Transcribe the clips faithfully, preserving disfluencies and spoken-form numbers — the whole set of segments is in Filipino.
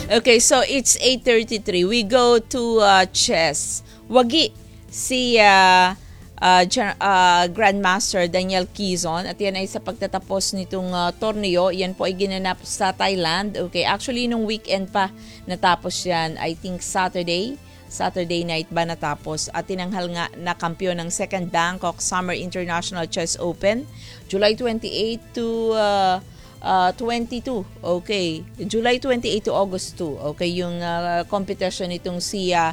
Okay, so it's eight thirty-three. We go to uh, chess. Wagi si uh, uh, uh, Grandmaster Daniel Quezon at yan ay sa pagtatapos nitong uh, torneo. Yan po ay ginanap sa Thailand. Okay, actually nung weekend pa natapos yan. I think Saturday. Saturday night ba natapos at tinanghal nga na kampiyon ng second Bangkok Summer International Chess Open July twenty-eighth to uh, uh, twenty-two. Okay, July twenty-eighth to August two. Okay, yung uh, competition nitong si uh,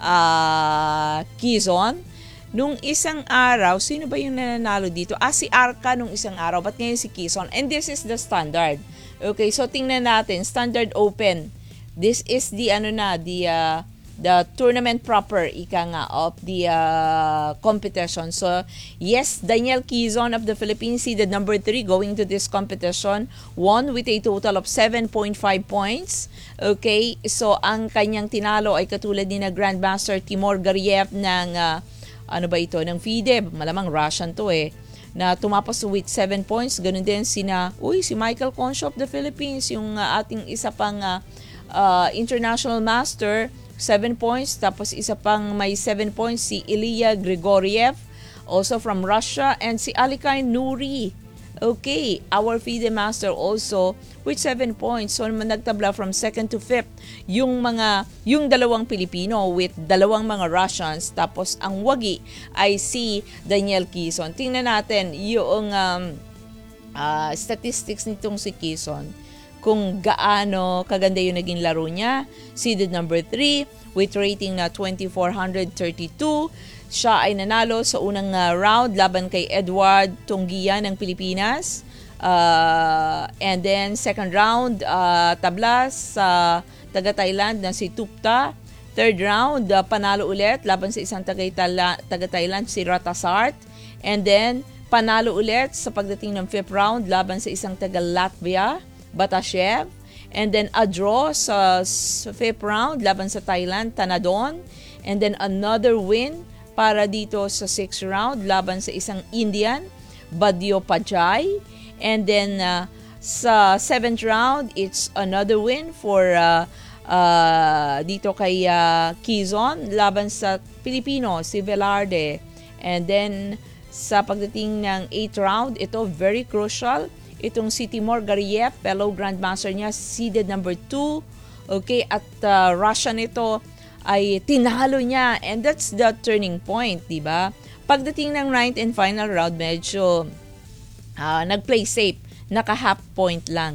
uh, Quezon. Nung isang araw, sino ba yung nananalo dito? Ah, si Arca nung isang araw. Ba't ngayon si Quezon? And this is the standard. Okay, so tingnan natin. Standard Open. This is the ano na, the uh, the tournament proper, ika nga, of the uh, competition. So, yes, Daniel Quezon of the Philippines, seeded number three, going to this competition, won with a total of seven point five points. Okay, so ang kanyang tinalo ay katulad ni na Grandmaster Timur Gariev ng, uh, ano ba ito, ng FIDE, malamang Russian to eh, na tumapos with seven points. Ganun din sina, uy, si Michael Concho of the Philippines, yung uh, ating isa pang uh, uh, international master, seven points. Tapos isa pang may seven points si Ilya Grigoriev, also from Russia, and si Alikay Nuri. Okay, our FIDE master also with seven points. So nagtabla from second to fifth yung mga yung dalawang Pilipino with dalawang mga Russians. Tapos ang wagi ay si Daniel Quezon. Tingnan natin yung um, uh, statistics nitong si Quezon, kung gaano kaganda yung naging laro niya. Seeded number three with rating na twenty-four thirty-two. Siya ay nanalo sa unang uh, round laban kay Edward Tonggia ng Pilipinas. Uh, and then second round, uh, tablas sa uh, taga-Thailand na si Tupta. Third round, uh, panalo ulit laban sa isang taga-Thailand, si Ratasart. And then panalo ulit sa pagdating ng fifth round laban sa isang taga-Latvia, Batashev. And then a draw sa, sa fifth round laban sa Thailand, Tanadon. And then another win para dito sa sixth round laban sa isang Indian, Badyo Pajay. And then uh, sa seventh round, it's another win for uh, uh, dito kay uh, Quezon laban sa Pilipino, si Velarde. And then sa pagdating ng eighth round, ito very crucial. Itong si Timur Gariev, fellow grandmaster niya, seeded number two. Okay, at uh, Russia nito ay tinalo niya, and that's the turning point, di ba? Pagdating ng ninth and final round, medyo uh, nag-play safe, naka half point lang.